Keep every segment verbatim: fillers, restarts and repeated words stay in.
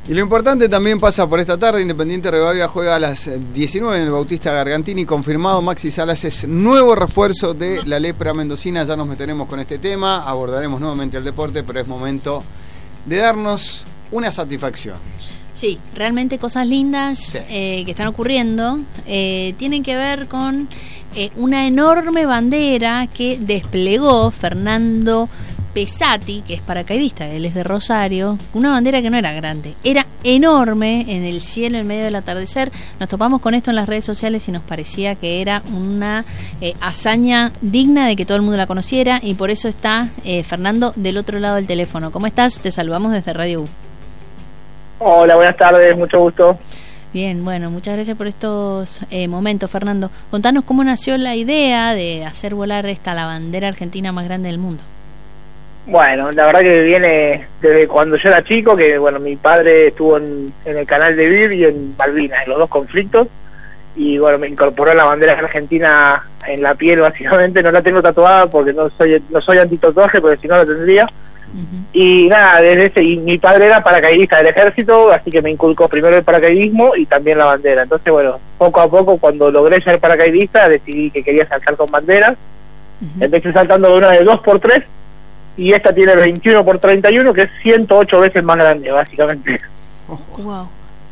Y lo importante también pasa por esta tarde. Independiente Rivadavia juega a las diecinueve en el Bautista Gargantini. Confirmado, Maxi Salas es nuevo refuerzo de la lepra mendocina. Ya nos meteremos con este tema, abordaremos nuevamente el deporte, pero es momento de darnos una satisfacción. Sí, realmente cosas lindas Sí. eh, que están ocurriendo. Eh, tienen que ver con eh, una enorme bandera que desplegó Fernando Pesati, que es paracaidista, él es de Rosario. Una bandera que no era grande, era enorme en el cielo en medio del atardecer. Nos topamos con esto en las redes sociales y nos parecía que era una eh, hazaña digna de que todo el mundo la conociera, y por eso está eh, Fernando del otro lado del teléfono. ¿Cómo estás? Te saludamos desde Radio U. Hola, buenas tardes, mucho gusto. Bien, bueno, muchas gracias por estos eh, momentos, Fernando. Contanos cómo nació la idea de hacer volar esta la bandera argentina más grande del mundo. Bueno, la verdad que viene desde cuando yo era chico, que bueno, mi padre estuvo en, en el canal de Vir y en Malvinas, en los dos conflictos, y bueno, me incorporó la bandera argentina en la piel básicamente. No la tengo tatuada porque no soy no soy antitatuaje, porque si no la tendría. Uh-huh. Y nada, desde ese, y mi padre era paracaidista del ejército, así que me inculcó primero el paracaidismo y también la bandera. Entonces bueno, poco a poco, cuando logré ser paracaidista, decidí que quería saltar con banderas. Uh-huh. Empecé saltando de una de dos por tres, y esta tiene veintiuno por treinta y uno, que es ciento ocho veces más grande, básicamente. Wow.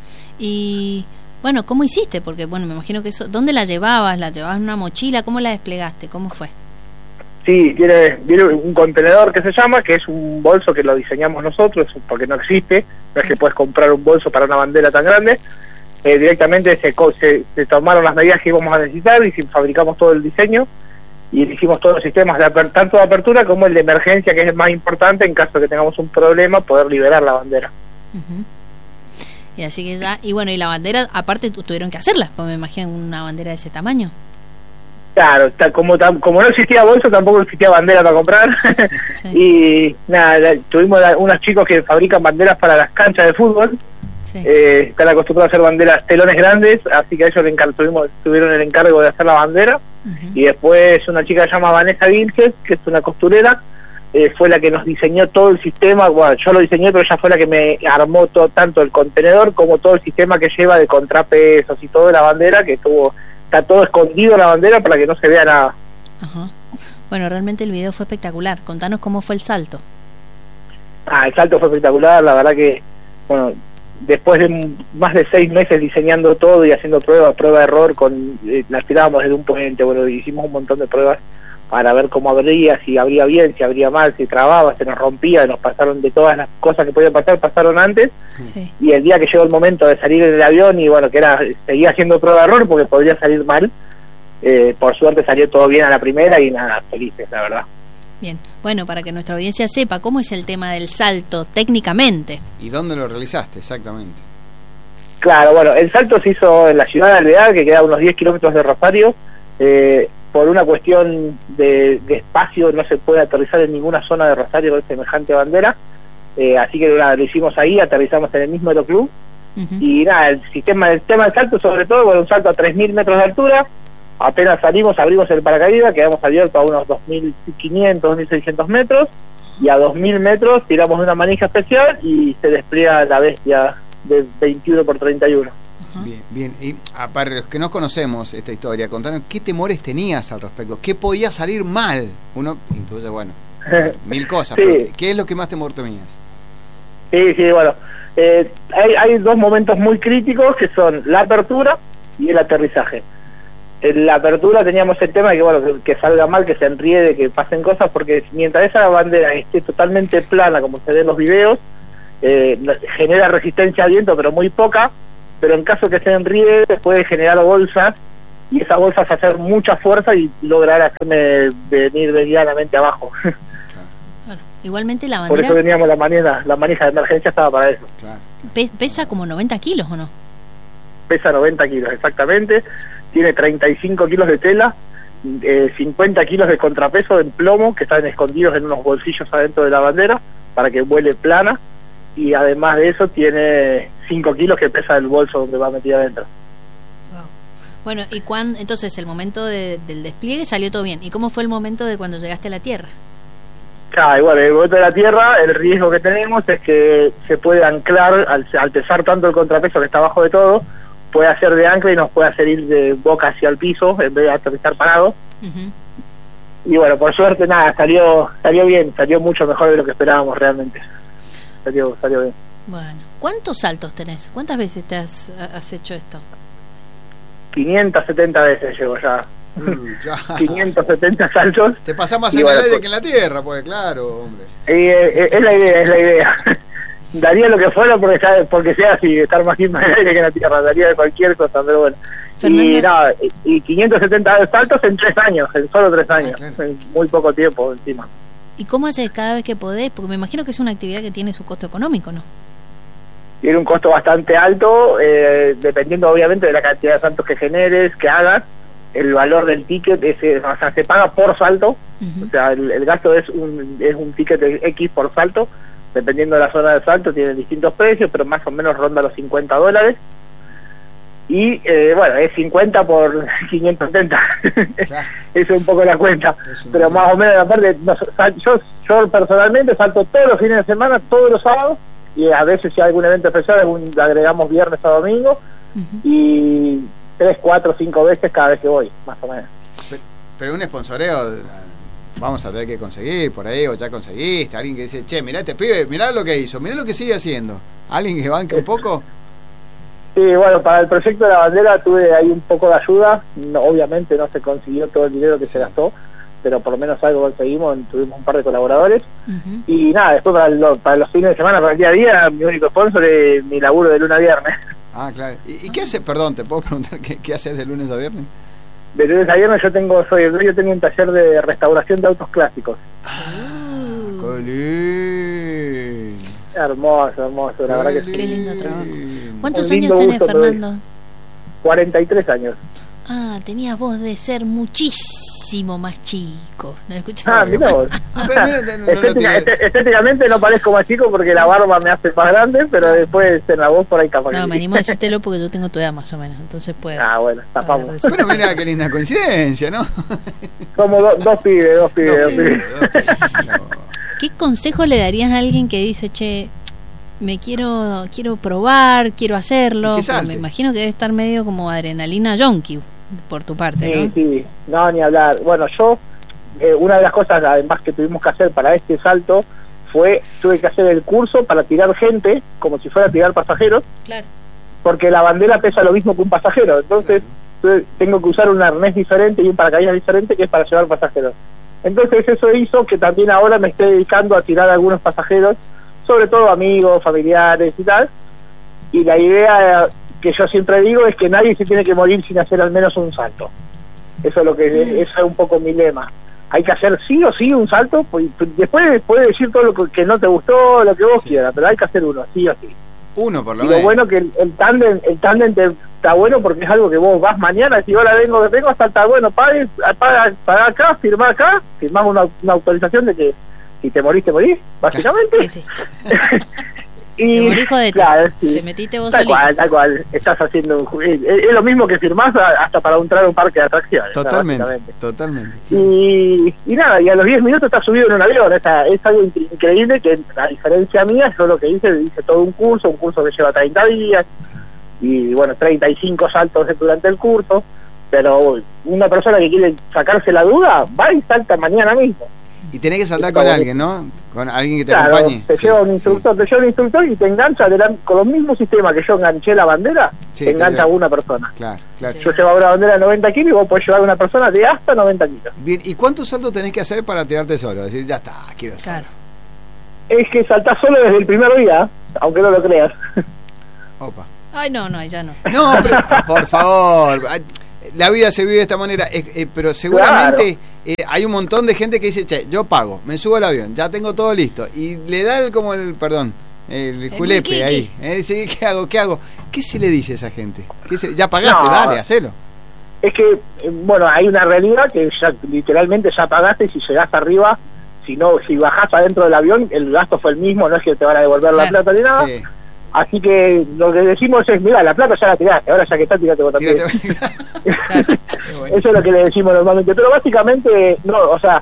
Y bueno, ¿cómo hiciste? Porque bueno, me imagino que eso, ¿dónde la llevabas? ¿La llevabas en una mochila? ¿Cómo la desplegaste? ¿Cómo fue? Sí, tiene, tiene un contenedor que se llama, que es un bolso que lo diseñamos nosotros, porque no existe. No es que puedes comprar un bolso para una bandera tan grande. Eh, directamente se, se, se tomaron las medidas que íbamos a necesitar y fabricamos todo el diseño. Y hicimos todos los sistemas, de aper, tanto de apertura como el de emergencia, que es el más importante en caso de que tengamos un problema, poder liberar la bandera. Uh-huh. Y así que ya, y bueno, y la bandera, aparte tuvieron que hacerla, porque me imagino una bandera de ese tamaño. Claro, como, como no existía bolso, tampoco existía bandera para comprar. Sí. Y nada, tuvimos unos chicos que fabrican banderas para las canchas de fútbol. Sí. Eh, están acostumbrados a hacer banderas telones grandes, así que ellos tuvimos, tuvieron el encargo de hacer la bandera. Uh-huh. Y después una chica que se llama Vanessa Vilches, que es una costurera, eh, fue la que nos diseñó todo el sistema. Bueno, yo lo diseñé, pero ella fue la que me armó todo, tanto el contenedor como todo el sistema que lleva de contrapesos y todo de la bandera, que estuvo, está todo escondido en la bandera para que no se vea nada. Uh-huh. Bueno, realmente el video fue espectacular. Contanos cómo fue el salto. Ah, el salto fue espectacular, la verdad que, bueno, después de más de seis meses diseñando todo y haciendo pruebas, prueba de error, con eh, las tirábamos desde un puente, bueno, hicimos un montón de pruebas para ver cómo abría, si abría bien, si abría mal, si trababa, se nos rompía, nos pasaron de todas las cosas que podían pasar, pasaron antes. Sí. Y el día que llegó el momento de salir en el avión, y bueno, que era, seguía haciendo prueba de error porque podría salir mal, eh, por suerte salió todo bien a la primera y nada, felices, la verdad. Bien, bueno, para que nuestra audiencia sepa cómo es el tema del salto técnicamente. ¿Y dónde lo realizaste exactamente? Claro, bueno, el salto se hizo en la ciudad de Alvear, que queda a unos diez kilómetros de Rosario. Eh, por una cuestión de, de espacio no se puede aterrizar en ninguna zona de Rosario con semejante bandera. Eh, así que nada, lo hicimos ahí, aterrizamos en el mismo aeroclub. Uh-huh. Y nada, el sistema, el tema del salto, sobre todo, bueno, un salto a tres mil metros de altura. Apenas salimos, abrimos el paracaídas, quedamos abiertos a unos dos mil quinientos, dos mil seiscientos metros, y a dos mil metros tiramos una manija especial y se despliega la bestia de veintiuno por treinta y uno. Uh-huh. Bien, bien. Y ah, para los que no conocemos esta historia, contanos qué temores tenías al respecto, qué podía salir mal. Uno, entonces, bueno, mil cosas, sí. Pero ¿qué es lo que más temor tenías? Sí, sí, bueno, eh, hay, hay dos momentos muy críticos que son la apertura y el aterrizaje. En la apertura teníamos el tema de que, bueno, que, que salga mal, que se enriede, que pasen cosas, porque mientras esa bandera esté totalmente plana, como se ve en los videos, eh, genera resistencia al viento, pero muy poca, pero en caso que se enriede puede generar bolsas, y esas bolsas hacer mucha fuerza y lograr hacerme venir medianamente abajo. Claro. Igualmente la bandera... Por eso teníamos la manija, la manija de emergencia estaba para eso. Claro. ¿Pesa como noventa kilos o no? Pesa noventa kilos, exactamente. Tiene treinta y cinco kilos de tela, eh, cincuenta kilos de contrapeso en plomo que están escondidos en unos bolsillos adentro de la bandera para que vuele plana, y además de eso tiene cinco kilos que pesa el bolso donde va metida adentro. Wow. Bueno, y cuando, entonces el momento de, del despliegue salió todo bien. ¿Y cómo fue el momento de cuando llegaste a la Tierra? Claro, y bueno, el momento de la tierra, el riesgo que tenemos es que se puede anclar, al, al pesar tanto el contrapeso que está abajo de todo, puede hacer de ancla y nos puede hacer ir de boca hacia el piso en vez de aterrizar parado. Uh-huh. Y bueno, por suerte nada, salió salió bien, salió mucho mejor de lo que esperábamos realmente. Salió, salió bien. Bueno, ¿cuántos saltos tenés? ¿Cuántas veces te has, has hecho esto? quinientas setenta veces llevo ya. Mm, claro. quinientos setenta saltos. Te pasás más en bueno, el aire que en la tierra, pues claro, hombre. Eh, eh, es la idea, es la idea. Daría lo que fuera porque sea, porque sea así, estar más en el aire que en la tierra, daría de cualquier cosa, pero bueno. Fernando. Y nada, y quinientos setenta saltos en tres años, en solo tres años, ah, claro. En muy poco tiempo encima. ¿Y cómo haces cada vez que podés? Porque me imagino que es una actividad que tiene su costo económico, ¿no? Tiene un costo bastante alto, eh, dependiendo obviamente de la cantidad de saltos que generes, que hagas. El valor del ticket es, o sea, se paga por salto, uh-huh. O sea, el, el gasto es un es un ticket de X por salto, dependiendo de la zona de salto, tiene distintos precios, pero más o menos ronda los cincuenta dólares. Y eh, bueno, es cincuenta por quinientos setenta. Claro. Eso es un poco la cuenta. Pero más bien. O menos, aparte, no, yo, yo personalmente salto todos los fines de semana, todos los sábados, y a veces si hay algún evento especial, algún, agregamos viernes o domingo, uh-huh. Y tres, cuatro, cinco veces cada vez que voy, más o menos. Pero, pero un sponsoreo vamos a tener que conseguir por ahí, o ya conseguiste, alguien que dice, che, mirá este pibe, mirá lo que hizo, mirá lo que sigue haciendo. ¿Alguien que banque un poco? Sí, bueno, para el proyecto de la bandera tuve ahí un poco de ayuda, no, obviamente no se consiguió todo el dinero que sí. se gastó, pero por lo menos algo conseguimos, tuvimos un par de colaboradores, uh-huh. Y nada, después para, lo, para los fines de semana, para el día a día, mi único sponsor es mi laburo de lunes a viernes. Ah, claro. ¿Y, y qué hace? Perdón, ¿te puedo preguntar qué, qué haces de lunes a viernes? De lunes a viernes yo tengo, soy el dueño, tengo un taller de restauración de autos clásicos. Ah, qué lindo. Hermoso, hermoso, la verdad que sí. Qué lindo trabajo. ¿Cuántos años tenés, Fernando? cuarenta y tres años. Ah, tenías voz de ser muchísimo más chico. ¿No escuchás? Ah, mira vos. Estética, estéticamente no parezco más chico porque la barba me hace más grande, pero después en la voz por ahí capaz. No, me animo a decírtelo porque yo tengo tu edad más o menos, entonces puedo. Ah, bueno, tapamos. Pero mira qué linda coincidencia, ¿no? Somos do, dos pibes, dos pibes, dos pibes. Dos pibes. No. ¿Qué consejo le darías a alguien que dice, che, me quiero quiero probar, quiero hacerlo? Me imagino que debe estar medio como adrenalina junkie por tu parte, sí, ¿no? Sí, no, ni hablar. Bueno, yo, eh, una de las cosas además que tuvimos que hacer para este salto fue, tuve que hacer el curso para tirar gente, como si fuera a tirar pasajeros, claro. Porque la bandera pesa lo mismo que un pasajero, entonces claro. Tengo que usar un arnés diferente y un paracaídas diferente que es para llevar pasajeros. Entonces eso hizo que también ahora me esté dedicando a tirar a algunos pasajeros, sobre todo amigos, familiares y tal, y la idea que yo siempre digo es que nadie se tiene que morir sin hacer al menos un salto. Eso es lo que mm. eso es un poco mi lema. Hay que hacer sí o sí un salto, pues, después puedes decir todo lo que no te gustó, lo que vos sí. quieras, pero hay que hacer uno, sí o sí. Uno por lo y menos. Lo bueno que el, el tándem, el tándem te, está bueno porque es algo que vos vas mañana y decís, hola, vengo, vengo a saltar, bueno, paga, paga, paga acá, firmá acá, firmás una, una autorización de que si te morís, te morís, básicamente. Sí, sí. Y, te morís, jodete. Claro, sí. Te metiste vos tal solito. cual, tal cual, estás haciendo un, es, es lo mismo que firmás hasta para entrar a un parque de atracciones. Totalmente, totalmente. Y, y nada, y a los diez minutos estás subido en un avión, es, es algo increíble que a diferencia mía, yo lo que hice, hice todo un curso, un curso que lleva treinta días, y bueno, treinta y cinco saltos durante el curso, pero una persona que quiere sacarse la duda, va y salta mañana mismo. Y tenés que saltar con alguien, ¿no? Con alguien que te claro, acompañe. te lleva sí, un instructor, sí. te lleva un instructor y te engancha de la, con los mismos sistemas que yo enganché la bandera, sí, te engancha te a una persona. Claro, claro. Yo llevaba una bandera de noventa kilos y vos podés llevar a una persona de hasta noventa kilos. Bien, ¿y cuántos saltos tenés que hacer para tirarte solo? Decir, ya está, quiero claro. solo. Es que saltás solo desde el primer día, aunque no lo creas. Opa. Ay, no, no, ya no. No, pero, por favor, la vida se vive de esta manera, eh, eh, pero seguramente claro. eh, hay un montón de gente que dice, che, yo pago, me subo al avión, ya tengo todo listo, y le da el, como el, perdón, el, el julepe ahí, eh, dice, ¿qué hago, qué hago? ¿Qué se le dice a esa gente? ¿Qué se, ya pagaste, no, dale, hacelo. Es que, bueno, hay una realidad que ya literalmente ya pagaste y si llegás arriba, si no, si bajás adentro del avión, el gasto fue el mismo, no es que te van a devolver claro. la plata ni nada. Sí. Así que lo que decimos es, mira, la plata ya la tiraste, ahora ya que está, tirate vos también. Claro. Eso es lo que le decimos normalmente, pero básicamente, no, o sea,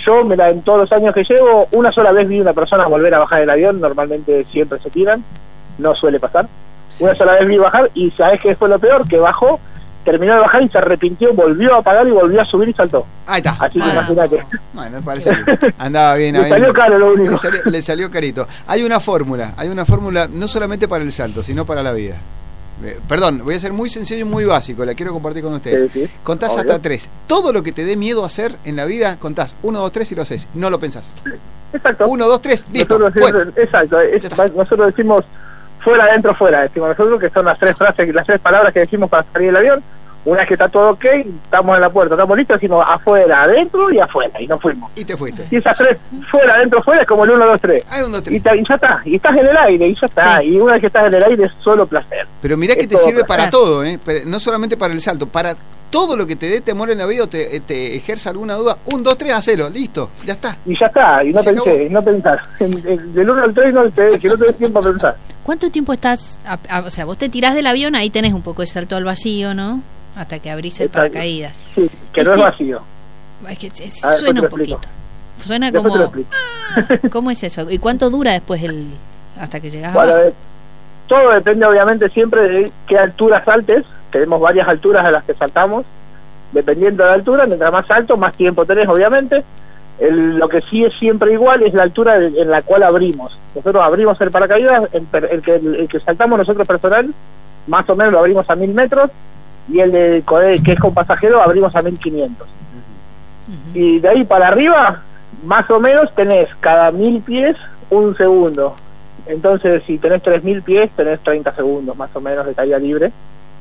Yo, mira, en todos los años que llevo, una sola vez vi una persona volver a bajar del avión, normalmente siempre se tiran, no suele pasar. Sí. Una sola vez vi bajar y ¿sabés qué fue lo peor? Que bajó, terminó de bajar y se arrepintió, volvió a pagar y volvió a subir y saltó. Ahí está. Así que ah, imagínate. Bueno, parece que andaba bien. Le salió caro lo único. Le salió, le salió carito. Hay una fórmula, hay una fórmula no solamente para el salto, sino para la vida. Eh, perdón, voy a ser muy sencillo y muy básico, la quiero compartir con ustedes. Sí, sí. Contás Obvio. hasta tres. Todo lo que te dé miedo hacer en la vida, contás uno, dos, tres y lo haces. No lo pensás. Exacto. Uno, dos, tres, listo. Nosotros decimos, exacto. Es, nosotros decimos fuera, adentro, fuera. Decimos nosotros que son las tres frases, las tres palabras que decimos para salir del avión. Una vez que está todo ok, estamos en la puerta, estamos listos, decimos afuera, adentro y afuera, y nos fuimos. Y te fuiste. Y esas tres, fuera, adentro, fuera, es como el uno, dos, tres. Hay un, dos, tres. Y, ta, y ya está, y estás en el aire, y ya está. Sí. Y una vez que estás en el aire es solo placer. Pero mirá que es te sirve placer. para todo, ¿eh? No solamente para el salto, para todo lo que te dé temor en la vida o te, te ejerza alguna duda. Un, dos, tres, hacelo, listo, ya está. Y ya está, y no pensé, no pensar. Del uno al tres no te, que no te des tiempo a pensar. ¿Cuánto tiempo estás, a, a, o sea, vos te tirás del avión, ahí tenés un poco de salto al vacío, ¿no? Hasta que abrís el Exacto. paracaídas. Sí, que Ese, no es vacío. Es que es, ver, suena un poquito. Suena después como... ¿Cómo es eso? ¿Y cuánto dura después el hasta que llegás bueno, abajo? Eh, todo depende obviamente siempre de qué altura saltes. Tenemos varias alturas a las que saltamos. Dependiendo de la altura, mientras más alto, más tiempo tenés obviamente. El, lo que sí es siempre igual es la altura de, en la cual abrimos. Nosotros abrimos el paracaídas, el, el, que, el, el que saltamos nosotros personal, más o menos lo abrimos a mil metros. Y el de que es con pasajero abrimos a mil quinientos. Uh-huh. Y de ahí para arriba más o menos tenés cada mil pies un segundo. Entonces si tenés tres mil pies tenés treinta segundos más o menos de caída libre.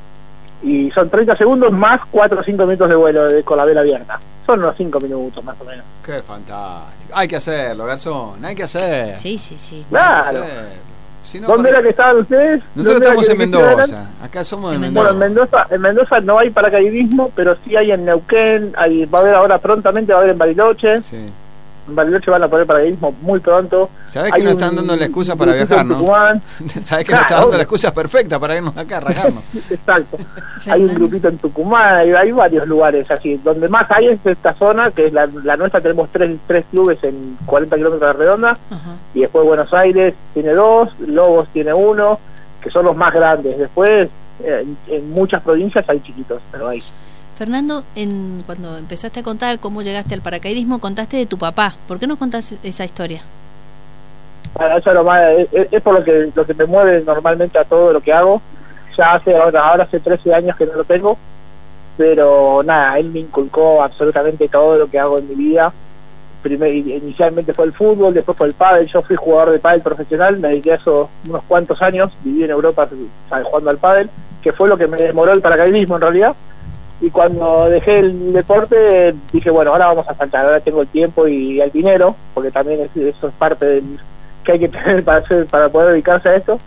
Y son treinta segundos más cuatro o cinco minutos de vuelo de, con la vela abierta. Son unos cinco minutos más o menos. Qué fantástico. Hay que hacerlo, Garzón, hay que hacer. Sí, sí, sí. Claro. Si no, ¿Dónde para... era que estaban ustedes? Nosotros estamos en Mendoza. Acá somos de Mendoza. Bueno, en Mendoza, en Mendoza no hay paracaidismo, pero sí hay en Neuquén, hay, va a haber ahora prontamente, va a haber en Bariloche. Sí. En Bariloche van a poner paracaidismo muy pronto. ¿Sabés que nos están dando la excusa para viajar, no? ¿Sabés que claro, nos están dando la excusa perfecta para irnos acá a rajarnos? Exacto. Hay un grupito en Tucumán, hay, hay varios lugares así. Donde más hay es esta zona, que es la, la nuestra, tenemos tres, tres clubes en cuarenta kilómetros de redonda. Uh-huh. Y después Buenos Aires tiene dos, Lobos tiene uno, que son los más grandes. Después en, en muchas provincias hay chiquitos, pero hay. Fernando, en, cuando empezaste a contar cómo llegaste al paracaidismo, contaste de tu papá. ¿Por qué nos contás esa historia? Bueno, eso lo más, es, es por lo que lo que me mueve normalmente a todo lo que hago. Ya hace ahora, ahora hace trece años que no lo tengo, pero nada, él me inculcó absolutamente todo lo que hago en mi vida. Primer, inicialmente fue el fútbol, después fue el pádel. Yo fui jugador de pádel profesional, me dediqué a eso unos cuantos años, viví en Europa ¿sabes? jugando al pádel, que fue lo que me demoró el paracaidismo en realidad. Y cuando dejé el deporte dije, bueno, ahora vamos a saltar, ahora tengo el tiempo y el dinero, porque también es, eso es parte del que hay que tener para hacer, para poder dedicarse a esto.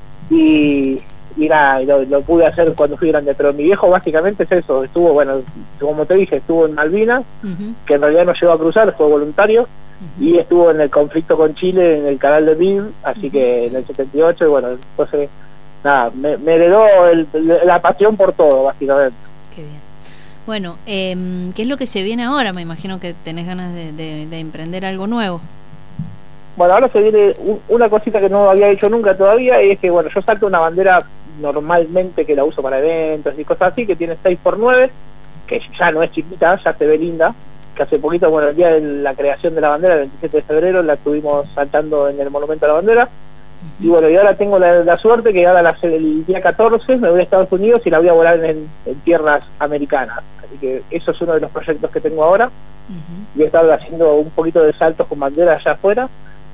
Y, y nada, lo, lo pude hacer cuando fui grande, pero mi viejo básicamente es eso, estuvo, bueno, como te dije, estuvo en Malvinas, uh-huh. que en realidad no llegó a cruzar, fue voluntario, uh-huh. y estuvo en el conflicto con Chile en el canal de Bib, así uh-huh. que en el setenta y ocho, y bueno, entonces, nada, me, me heredó el, la pasión por todo, básicamente. Qué bien. Bueno, eh, ¿qué es lo que se viene ahora? Me imagino que tenés ganas de, de, de emprender algo nuevo. Bueno, ahora se viene un, una cosita que no había hecho nunca todavía, y es que, bueno, yo salto una bandera normalmente que la uso para eventos y cosas así, que tiene seis por nueve, que ya no es chiquita, ya se ve linda, que hace poquito, bueno, el día de la creación de la bandera, el veintisiete de febrero, la estuvimos saltando en el Monumento a la Bandera. Y bueno, y ahora tengo la, la suerte que ahora la, el día catorce me voy a Estados Unidos y la voy a volar en, en tierras americanas. Así que eso es uno de los proyectos que tengo ahora. Uh-huh. Voy a estar haciendo un poquito de saltos con bandera allá afuera.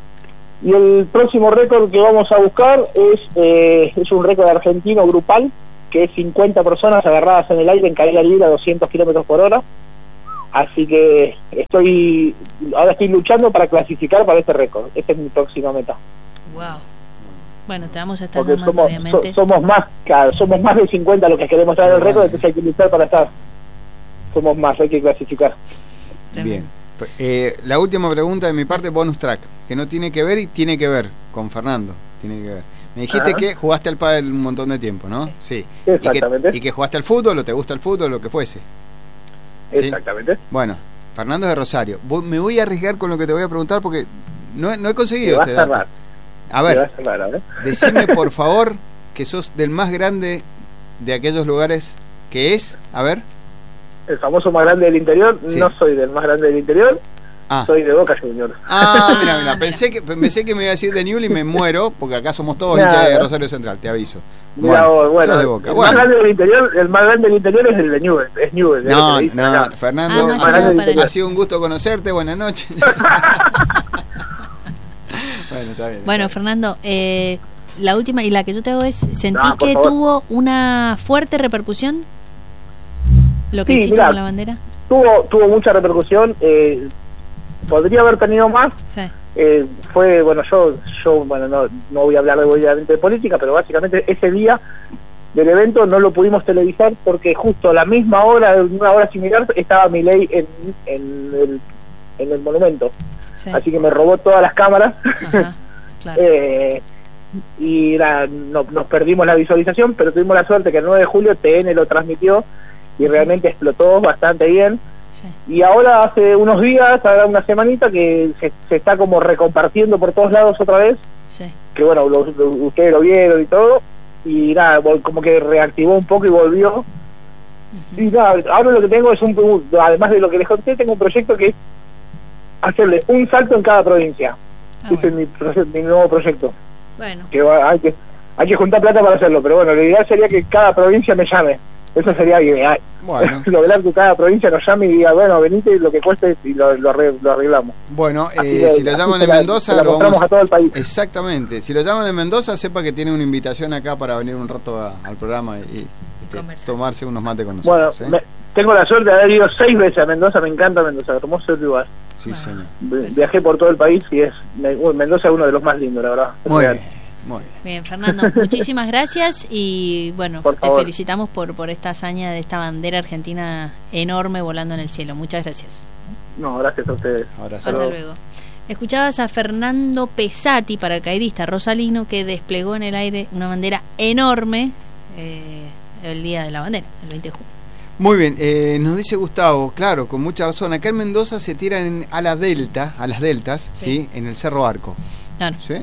Y el próximo récord que vamos a buscar es eh, es un récord argentino grupal, que es cincuenta personas agarradas en el aire en caída libre a doscientos kilómetros por hora. Así que estoy ahora estoy luchando para clasificar para este récord. Esta es mi próxima meta. Wow. Bueno, te vamos a estar Porque llamando, somos, obviamente. So, somos más, claro, somos más de cincuenta los que queremos traer el récord, entonces hay que luchar para estar. Somos más, hay que clasificar. Bien. Eh, la última pregunta de mi parte, bonus track, que no tiene que ver y tiene que ver con Fernando. Tiene que ver. Me dijiste Ajá. que jugaste al pádel un montón de tiempo, ¿no? Sí. sí. Exactamente. Y que, y que jugaste al fútbol, o te gusta el fútbol, lo que fuese. Exactamente. ¿Sí? Bueno, Fernando de Rosario. Voy, me voy a arriesgar con lo que te voy a preguntar porque no, no he conseguido Te este va a dato. cerrar. A ver, Te va a cerrar, ¿eh? decime por favor que sos del más grande de aquellos lugares que es, a ver. El famoso más grande del interior, Sí. no soy del más grande del interior, Ah, soy de Boca Juniors. ah mira, mira, pensé que, pensé que me iba a decir de Newell y me muero, porque acá somos todos Nada. hinchas de Rosario Central, te aviso. Mira vos, bueno, sos de Boca. el Bueno. más grande del interior, el más grande del interior es el de Newell, es Newell. es No, el que dice no, acá. Fernando, Ah, más grande del interior. ha sido un gusto conocerte, buenas noches. Bueno, está bien. Bueno, está bien. Fernando, eh, la última y la que yo te hago es, ¿sentís Ah, por que favor. tuvo una fuerte repercusión lo que Sí, hiciste mirá. con la bandera? Tuvo, tuvo mucha repercusión, eh, podría haber tenido más. Sí. Eh, fue, bueno, yo, yo bueno, no, no voy a hablar de, obviamente, de política, pero básicamente ese día del evento no lo pudimos televisar porque justo a la misma hora, en una hora similar, estaba Milei en, en, el, en el monumento. Sí. Así que me robó todas las cámaras. Ajá, claro. eh, y la, no, nos perdimos la visualización, pero tuvimos la suerte que el nueve de julio T N lo transmitió y realmente explotó bastante bien. Sí. Y ahora hace unos días, ahora una semanita, que se, se está como recompartiendo por todos lados otra vez, Sí. que bueno, lo, lo- ustedes lo vieron y todo, y nada, vol- como que reactivó un poco y volvió. Ujú. Y nada, ahora lo que tengo es un, un- además de lo que les conté, tengo un proyecto que es hacerle un salto en cada provincia. Ah, Ese bueno. es mi, proye- mi nuevo proyecto, Bueno, que va- hay que hay que juntar plata para hacerlo, pero bueno, la idea sería que cada provincia me llame. Eso sería ideal. Bueno, Lograr que cada provincia nos llame y diga, bueno, venite lo que cueste y lo, lo, arre- lo arreglamos. bueno Así eh, que- si lo así llaman se en la- Mendoza, se la lo mostramos vamos a todo el país. Exactamente, si lo llaman en Mendoza, sepa que tiene una invitación acá para venir un rato a- al programa y, y te- Conversar. tomarse unos mates con Bueno, nosotros. ¿eh? me- tengo la suerte de haber ido seis veces a Mendoza, me encanta Mendoza, hermoso lugar. Sí, Bueno. señor. Vi- Viajé por todo el país y es me- uy, Mendoza es uno de los más lindos, la verdad. Es Muy real. bien, muy bien. bien, Fernando, muchísimas gracias y bueno, Por te favor. felicitamos por, por esta hazaña de esta bandera argentina enorme volando en el cielo. Muchas gracias. No, gracias a ustedes. Abrazo. Hasta luego. luego. Escuchabas a Fernando Pesati, paracaidista rosalino, que desplegó en el aire una bandera enorme eh, el día de la bandera, el veinte de junio. Muy bien, eh, nos dice Gustavo, claro, con mucha razón, acá en Mendoza se tiran en- a la delta, a las deltas, Sí. ¿sí? En el Cerro Arco. Claro. ¿Sí?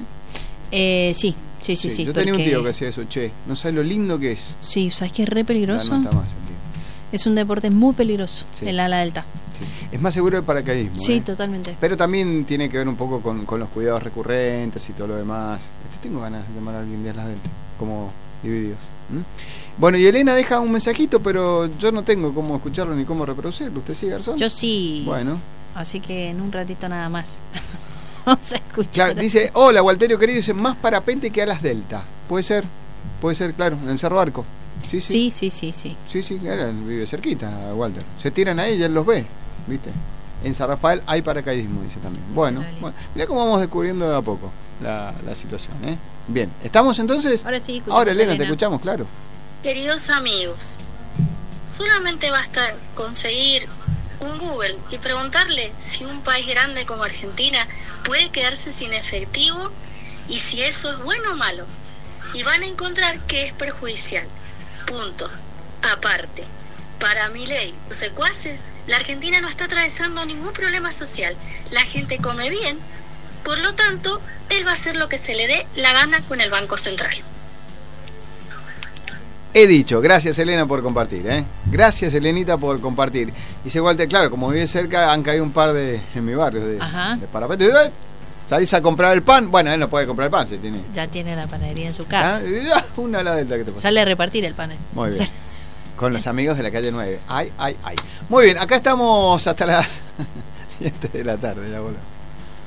Eh, sí, sí, sí, sí. Yo tenía un porque- tío que hacía eso, che, no sabes lo lindo que es. Sí, ¿sabes que es re Ya peligroso? no está más el tío. Es un deporte muy peligroso, Sí. el ala delta. Sí. Es más seguro el paracaidismo. Sí, ¿eh? totalmente. Pero también tiene que ver un poco con, con los cuidados recurrentes y todo lo demás. Este, tengo ganas de llamar a alguien de las deltas, como divididos. ¿m? Bueno, y Elena deja un mensajito, pero yo no tengo cómo escucharlo ni cómo reproducirlo. ¿Usted sí, Garzón? Yo sí. Bueno. Así que en un ratito nada más. Vamos a escuchar. Claro, dice, hola, Walterio querido, dice, más parapente que alas delta. Puede ser, puede ser, claro, en el Cerro Arco. Sí, sí. Sí, sí, sí, sí. Sí, sí, él vive cerquita, Walter. Se tiran ahí y él los ve, ¿viste? En San Rafael hay paracaidismo, dice también. Bueno, Dale. bueno, mirá cómo vamos descubriendo de a poco la, la situación, ¿eh? Bien, ¿estamos entonces? Ahora sí, escuchamos Ahora, a Elena, Elena. te escuchamos, claro. Queridos amigos, solamente basta conseguir un Google y preguntarle si un país grande como Argentina puede quedarse sin efectivo y si eso es bueno o malo. Y van a encontrar que es perjudicial. Punto. Aparte, para Milei, sus secuaces, la Argentina no está atravesando ningún problema social. La gente come bien, por lo tanto, él va a hacer lo que se le dé la gana con el Banco Central. He dicho, gracias Elena por compartir, ¿eh? Gracias Elenita por compartir. Dice Walter, claro, como vive cerca, han caído un par de, en mi barrio, de, Ajá. de parapente. ¡Eh! Salís a comprar el pan, bueno, él no puede comprar el pan, se tiene. Ya tiene la panadería en su ¿Ah? casa. Una ala delta que te pasa. Sale a repartir el panel. Muy bien. Con los amigos de la calle nueve. Ay, ay, ay. Muy bien, acá estamos hasta las siete de la tarde, ya volvemos.